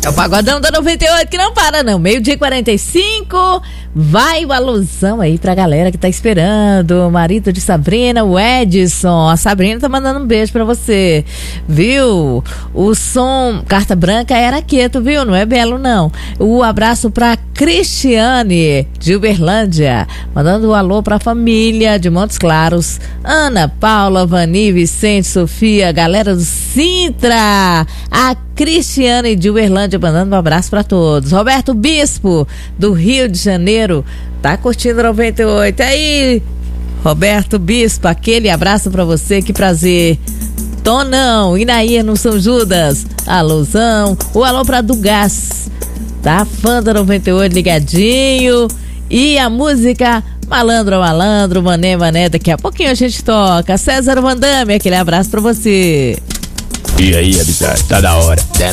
É o Pagodão da 98 que não para não, 12:45, vai o alusão aí pra galera que tá esperando, o marido de Sabrina, o Edson, a Sabrina tá mandando um beijo pra você, viu? O som Carta Branca era quieto, viu? Não é belo não. O abraço pra Cristiane de Uberlândia, mandando um alô pra família de Montes Claros, Ana, Paula, Vani, Vicente, Sofia, galera do Sintra, a Cristiane de Uberlândia mandando um abraço pra todos. Roberto Bispo do Rio de Janeiro tá curtindo 98. Aí, Roberto Bispo, aquele abraço pra você, que prazer. Tonão, Inair no São Judas, alusão, o alô pra Dugás, tá? Fã da 98 ligadinho. E a música Malandro, Malandro, Mané, Mané, daqui a pouquinho a gente toca. César Vandame, aquele abraço pra você. E aí, habitat, tá da hora.